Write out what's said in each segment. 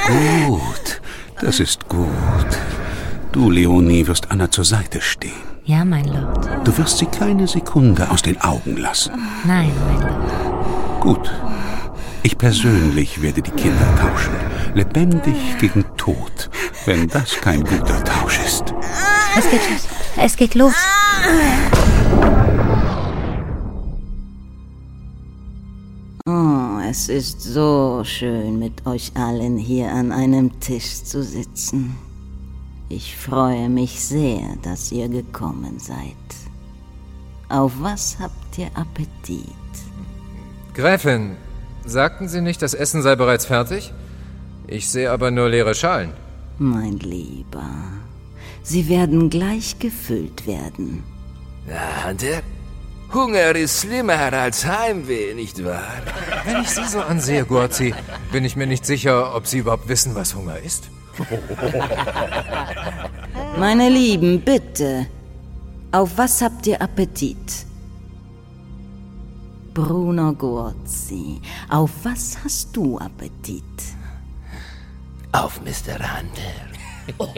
Gut, das ist gut. Du, Leonie, wirst Anna zur Seite stehen. Ja, mein Lord. Du wirst sie keine Sekunde aus den Augen lassen. Nein, mein Lord. Gut. Ich persönlich werde die Kinder tauschen. Lebendig gegen tot, wenn das kein guter Tausch ist. Es geht los. Es geht los. Oh, es ist so schön, mit euch allen hier an einem Tisch zu sitzen. Ich freue mich sehr, dass ihr gekommen seid. Auf was habt ihr Appetit? Gräfin, sagten Sie nicht, das Essen sei bereits fertig? Ich sehe aber nur leere Schalen. Mein Lieber, sie werden gleich gefüllt werden. Ja, der Hunger ist schlimmer als Heimweh, nicht wahr? Wenn ich Sie so ansehe, Guarzi, bin ich mir nicht sicher, ob Sie überhaupt wissen, was Hunger ist. Meine Lieben, bitte. Auf was habt ihr Appetit? Bruno Guarzi, auf was hast du Appetit? Auf Mr. Hunter.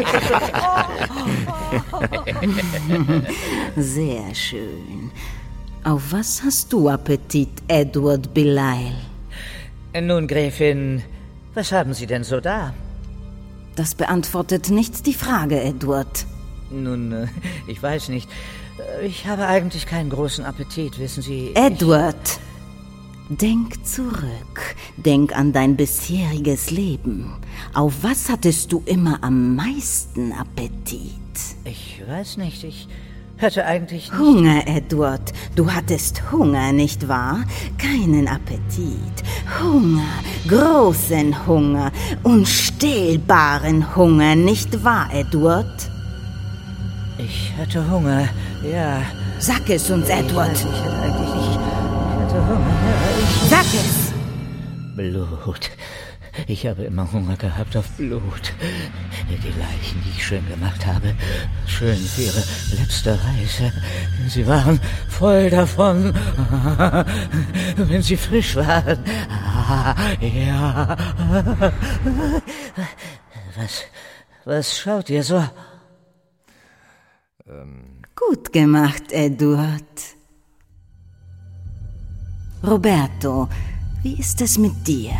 Sehr schön. Auf was hast du Appetit, Edward Belial? Nun, Gräfin, was haben Sie denn so da? Das beantwortet nicht die Frage, Edward. Nun, ich weiß nicht. Ich habe eigentlich keinen großen Appetit, wissen Sie. Edward, denk zurück. Denk an dein bisheriges Leben. Auf was hattest du immer am meisten Appetit? Ich weiß nicht, ich hatte eigentlich nicht... Hunger, Edward. Du hattest Hunger, nicht wahr? Keinen Appetit. Hunger, großen Hunger, unstillbaren Hunger, nicht wahr, Edward? Ich hatte Hunger, ja. Sag es uns, Edward. Ich hatte eigentlich nicht... Ich hatte Hunger, ja. Sag es! Blut. Ich habe immer Hunger gehabt auf Blut. Die Leichen, die ich schön gemacht habe. Schön für ihre letzte Reise. Sie waren voll davon. Wenn sie frisch waren. Ja. Was schaut ihr so? Gut gemacht, Edward. Roberto, wie ist es mit dir?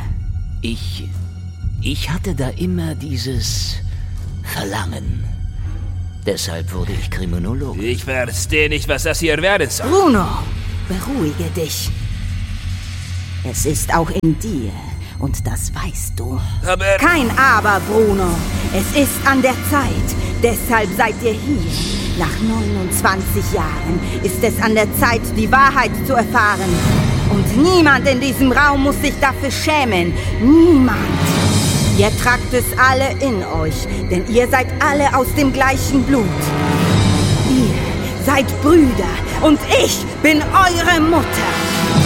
Ich hatte da immer dieses Verlangen. Deshalb wurde ich Kriminologe. Ich verstehe nicht, was das hier werden soll. Bruno, beruhige dich. Es ist auch in dir. Und das weißt du. Aber... Kein Aber, Bruno. Es ist an der Zeit. Deshalb seid ihr hier. Nach 29 Jahren ist es an der Zeit, die Wahrheit zu erfahren. Und niemand in diesem Raum muss sich dafür schämen. Niemand. Ihr tragt es alle in euch, denn ihr seid alle aus dem gleichen Blut. Ihr seid Brüder und ich bin eure Mutter.